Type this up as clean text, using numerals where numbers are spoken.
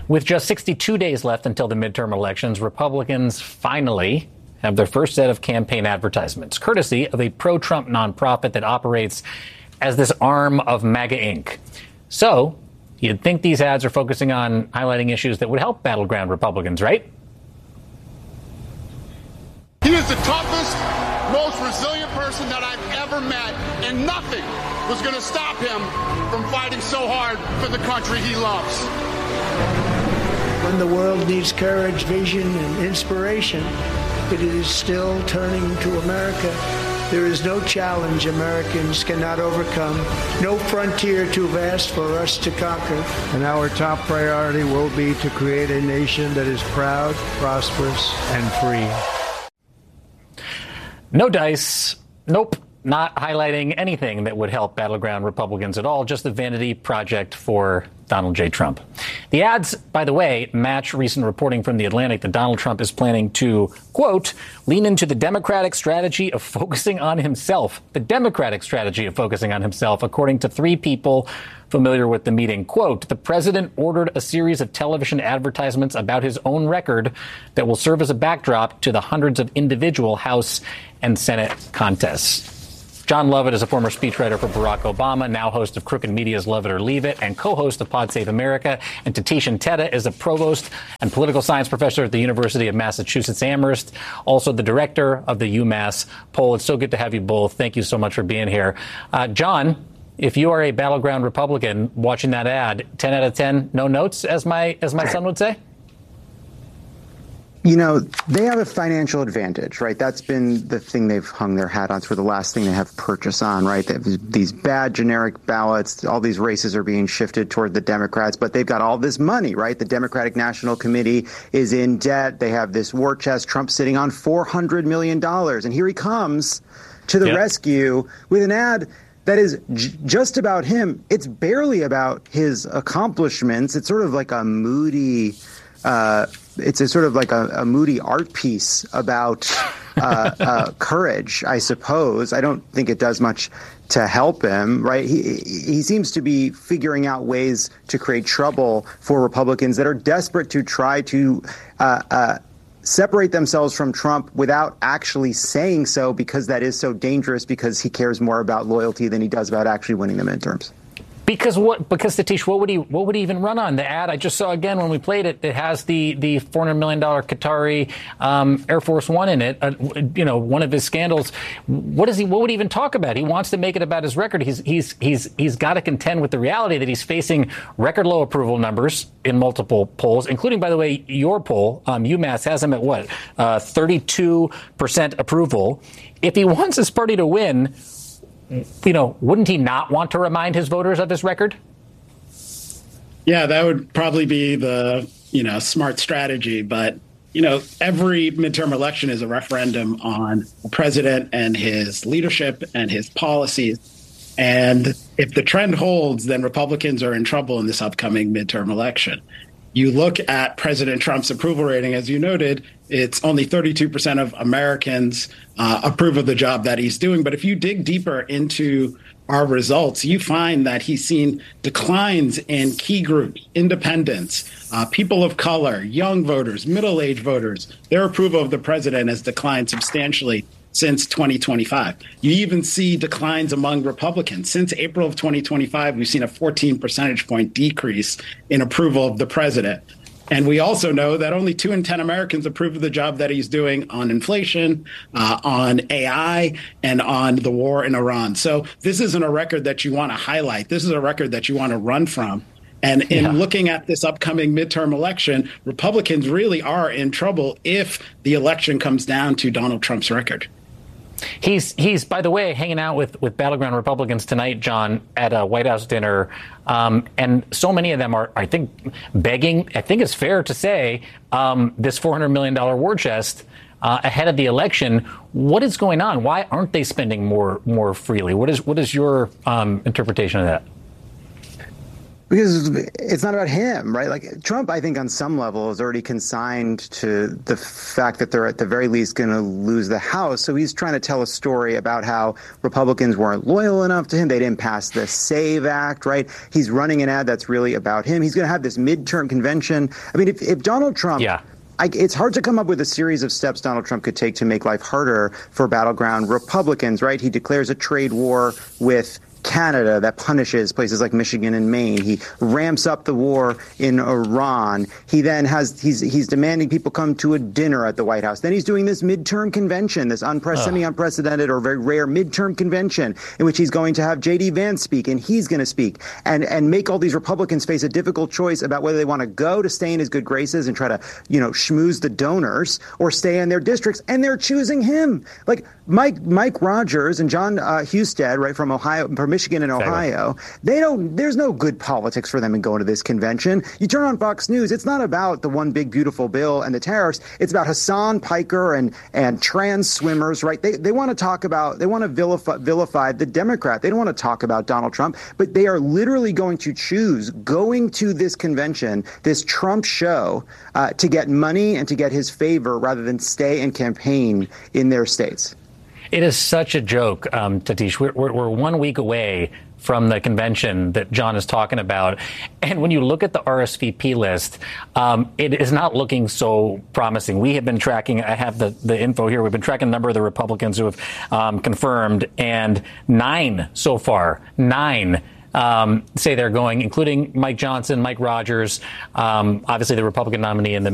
With just 62 days left until the midterm elections, Republicans finally have their first set of campaign advertisements, courtesy of a pro-Trump nonprofit that operates as this arm of MAGA Inc. So you'd think these ads are focusing on highlighting issues that would help battleground Republicans, right? He is the toughest, most resilient person that I've ever met, and nothing was going to stop him from fighting so hard for the country he loves. When the world needs courage, vision, and inspiration, it is still turning to America. There is no challenge Americans cannot overcome, no frontier too vast for us to conquer. And our top priority will be to create a nation that is proud, prosperous, and free. No dice. Nope. Not highlighting anything that would help battleground Republicans at all, just a vanity project for Donald J. Trump. The ads, by the way, match recent reporting from The Atlantic that Donald Trump is planning to, quote, lean into the Democratic strategy of focusing on himself. The Democratic strategy of focusing on himself, according to three people familiar with the meeting. Quote, the president ordered a series of television advertisements about his own record that will serve as a backdrop to the hundreds of individual House and Senate contests. John Lovett is a former speechwriter for Barack Obama, now host of Crooked Media's Love It or Leave It, and co-host of Pod Save America. And Tatish Inteta is a provost and political science professor at the University of Massachusetts Amherst, also the director of the UMass poll. It's so good to have you both. Thank you so much for being here. John, if you are a battleground Republican watching that ad, 10 out of 10, no notes, as my son would say? You know, they have a financial advantage, right? That's been the thing they've hung their hat on for the last thing they have purchase on, right? They have these bad generic ballots. All these races are being shifted toward the Democrats, but they've got all this money, right? The Democratic National Committee is in debt. They have this war chest. Trump sitting on $400 million. And here he comes to the rescue with an ad that is just about him. It's barely about his accomplishments. It's sort of like a moody it's a sort of like a moody art piece about courage, I suppose. I don't think it does much to help him, right? He seems to be figuring out ways to create trouble for Republicans that are desperate to try to separate themselves from Trump without actually saying so, because that is so dangerous, because he cares more about loyalty than he does about actually winning the midterms. Because Tatish, what would he even run on? The ad I just saw again when we played it, it has the $400 million Qatari Air Force One in it. One of his scandals. What would he even talk about? He wants to make it about his record. He's got to contend with the reality that he's facing record low approval numbers in multiple polls, including, by the way, your poll. UMass has him at 32% approval. If he wants his party to win, wouldn't he not want to remind his voters of his record? Yeah, that would probably be the, smart strategy. But, every midterm election is a referendum on the president and his leadership and his policies. And if the trend holds, then Republicans are in trouble in this upcoming midterm election. You look at President Trump's approval rating, as you noted, it's only 32% of Americans approve of the job that he's doing. But if you dig deeper into our results, you find that he's seen declines in key groups, independents, people of color, young voters, middle-aged voters. Their approval of the president has declined substantially since 2025. You even see declines among Republicans. Since April of 2025, we've seen a 14 percentage point decrease in approval of the president. And we also know that only 2 in 10 Americans approve of the job that he's doing on inflation, on AI, and on the war in Iran. So this isn't a record that you want to highlight. This is a record that you want to run from. And in looking at this upcoming midterm election, Republicans really are in trouble if the election comes down to Donald Trump's record. He's by the way, hanging out with battleground Republicans tonight, John, at a White House dinner. And so many of them are, I think, begging, I think it's fair to say, this $400 million war chest ahead of the election. What is going on? Why aren't they spending more freely? What is your interpretation of that? Well, Because it's not about him, right? Like Trump, I think on some level is already consigned to the fact that they're at the very least going to lose the House. So he's trying to tell a story about how Republicans weren't loyal enough to him. They didn't pass the SAVE Act, right? He's running an ad that's really about him. He's going to have this midterm convention. I mean, if Donald Trump... Yeah. It's hard to come up with a series of steps Donald Trump could take to make life harder for battleground Republicans, right? He declares a trade war with Canada that punishes places like Michigan and Maine. He ramps up the war in Iran. He then he's demanding people come to a dinner at the White House. Then he's doing this midterm convention, this semi-unprecedented or very rare midterm convention in which he's going to have J.D. Vance speak, and he's going to speak and make all these Republicans face a difficult choice about whether they want to go to stay in his good graces and try to, schmooze the donors or stay in their districts. And they're choosing him. Like Mike Rogers and John Husted, right, from Ohio, from Michigan and Ohio, there's no good politics for them in going to this convention. You turn on Fox News, it's not about the one big beautiful bill and the tariffs. It's about Hassan Piker and trans swimmers, right? They want to vilify the Democrat. They don't want to talk about Donald Trump, but they are literally going to choose going to this convention, this Trump show, to get money and to get his favor rather than stay and campaign in their states. It is such a joke, Tatish. We're 1 week away from the convention that John is talking about. And when you look at the RSVP list, it is not looking so promising. We have been tracking, I have the info here, we've been tracking a number of the Republicans who have confirmed, and 9 so far, 9 say they're going, including Mike Johnson, Mike Rogers, obviously the Republican nominee in the